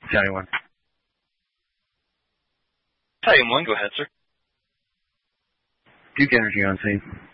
County 1. Battalion 1, go ahead, sir. Duke Energy on scene.